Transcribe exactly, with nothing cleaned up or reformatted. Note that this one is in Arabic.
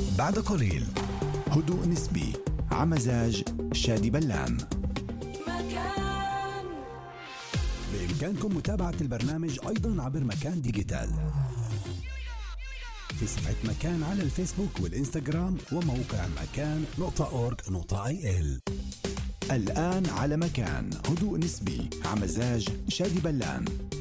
بعد قليل هدوء نسبي عمزاج شادي بلان. مكان. بإمكانكم متابعة البرنامج أيضا عبر مكان ديجيتال في صفحة مكان على الفيسبوك والإنستغرام وموقع مكان نقطة أورج نقطة آي إل. الآن على مكان هدوء نسبي عمزاج شادي بلان.